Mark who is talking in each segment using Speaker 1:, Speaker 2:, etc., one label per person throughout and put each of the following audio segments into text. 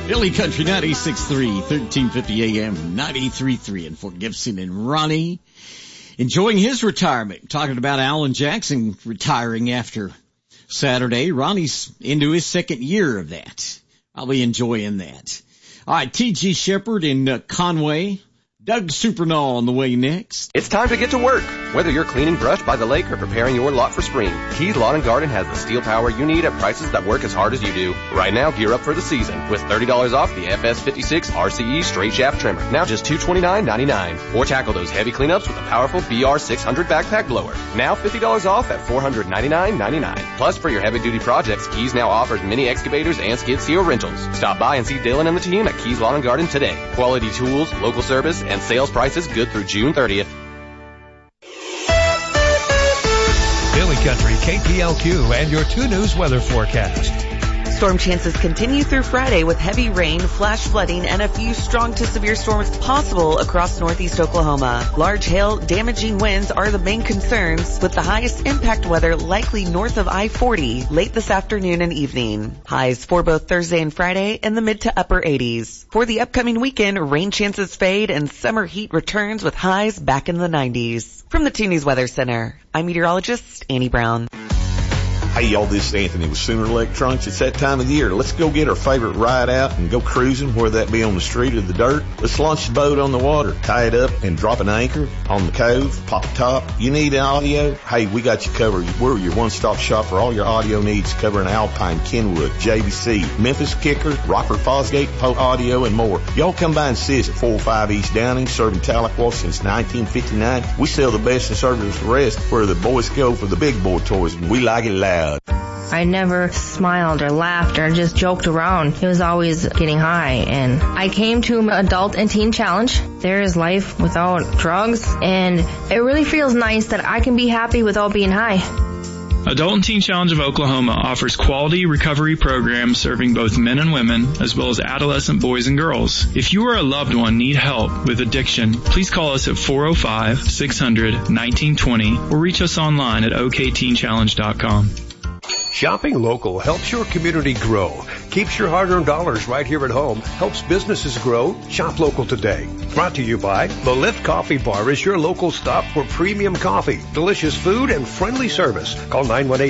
Speaker 1: Billy Country 96.3, 1350 AM, 93.3 in Fort Gibson. And Ronnie enjoying his retirement. Talking about Alan Jackson retiring after Saturday. Ronnie's into his second year of that. I'll be enjoying that. All right, T.G. Shepherd in Conway. Doug Supernaw on the way next.
Speaker 2: It's time to get to work. Whether you're cleaning brush by the lake or preparing your lot for spring, Keys Lawn and Garden has the steel power you need at prices that work as hard as you do. Right now, gear up for the season with $30 off the FS56 RCE straight shaft trimmer. Now just $229.99. Or tackle those heavy cleanups with a powerful BR600 backpack blower. Now $50 off at $499.99. Plus, for your heavy-duty projects, Keys now offers mini excavators and skid steer rentals. Stop by and see Dylan and the team at Keys Lawn and Garden today. Quality tools, local service, and sales prices good through June 30th.
Speaker 3: Billy Country, KPLQ, and your 2 News weather forecast.
Speaker 4: Storm chances continue through Friday with heavy rain, flash flooding, and a few strong to severe storms possible across northeast Oklahoma. Large hail, damaging winds are the main concerns, with the highest impact weather likely north of I-40 late this afternoon and evening. Highs for both Thursday and Friday in the mid to upper 80s. For the upcoming weekend, rain chances fade and summer heat returns with highs back in the 90s. From the 2 News Weather Center, I'm meteorologist Annie Brown.
Speaker 5: Hey y'all, this is Anthony with Sooner Electronics. It's that time of the year. Let's go get our favorite ride out and go cruising, whether that be on the street or the dirt. Let's launch the boat on the water, tie it up, and drop an anchor on the cove, pop a top. You need audio? Hey, we got you covered. We're your one-stop shop for all your audio needs, covering Alpine, Kenwood, JVC, Memphis Kicker, Rockford Fosgate, Pope Audio, and more. Y'all come by and see us at 405 East Downing, serving Tahlequah since 1959. We sell the best and service the rest, where the boys go for the big boy toys, and we like it loud.
Speaker 6: I never smiled or laughed or just joked around. It was always getting high. And I came to Adult and Teen Challenge. There is life without drugs. And it really feels nice that I can be happy without being high.
Speaker 7: Adult and Teen Challenge of Oklahoma offers quality recovery programs serving both men and women, as well as adolescent boys and girls. If you or a loved one need help with addiction, please call us at 405-600-1920 or reach us online at okteenchallenge.com.
Speaker 3: Shopping local helps your community grow, keeps your hard-earned dollars right here at home, helps businesses grow. Shop local today. Brought to you by The Lift Coffee Bar is your local stop for premium coffee, delicious food, and friendly service. Call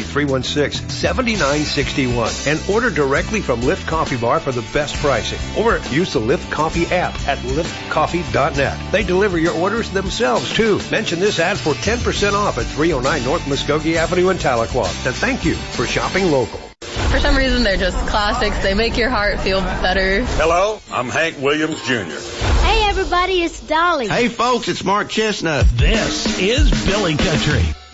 Speaker 3: 918-316-7961 and order directly from Lift Coffee Bar for the best pricing. Or use the Lift Coffee app at liftcoffee.net. They deliver your orders themselves, too. Mention this ad for 10% off at 309 North Muskogee Avenue in Tahlequah. And thank you for shopping local.
Speaker 8: For some reason, they're just classics. They make your heart feel better.
Speaker 9: Hello, I'm Hank Williams Jr.
Speaker 10: Hey, everybody, it's Dolly.
Speaker 11: Hey, folks, it's Mark Chestnut.
Speaker 3: This is Billy Country.